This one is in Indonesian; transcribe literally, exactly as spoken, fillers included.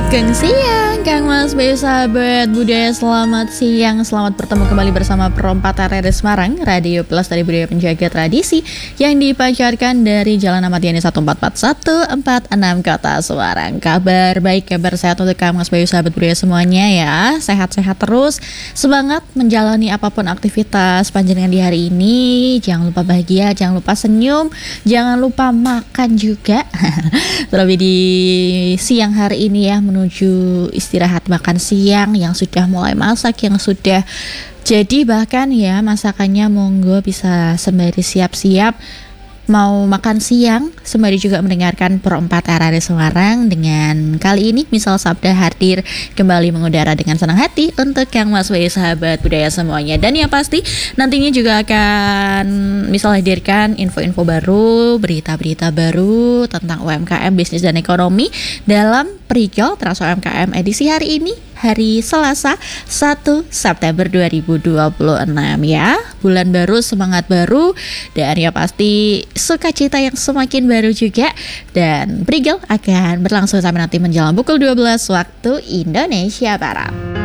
Kang siang, Kang Mas Bayu sahabat budaya, selamat siang. Selamat bertemu kembali bersama Perompat R R I Semarang, Radio Plus dari Budaya Penjaga Tradisi yang dipancarkan dari Jalan Ahmad Yani satu empat empat satu empat enam Kota Semarang. Kabar baik, kabar sehat untuk Kang Mas Bayu sahabat budaya semuanya ya. Sehat-sehat terus, semangat menjalani apapun aktivitas panjenengan di hari ini. Jangan lupa bahagia, jangan lupa senyum, jangan lupa makan juga. Terlebih di siang hari ini ya, menuju istirahat makan siang, yang sudah mulai masak, yang sudah jadi bahkan ya masakannya monggo bisa sembari siap-siap mau makan siang, sembari juga mendengarkan Perompat R R I Semarang. Dengan kali ini Misal Sabda hadir kembali mengudara dengan senang hati untuk Kang Mas Bayu sahabat budaya semuanya. Dan yang pasti nantinya juga akan Misal hadirkan info-info baru, berita-berita baru tentang U M K M, bisnis dan ekonomi dalam Prikol Trans U M K M edisi hari ini, hari Selasa satu September dua ribu dua puluh enam ya. Bulan baru, semangat baru, dan ya pasti sukacita yang semakin baru juga. Dan Prikol akan berlangsung sampai nanti menjelang pukul dua belas waktu Indonesia Barat.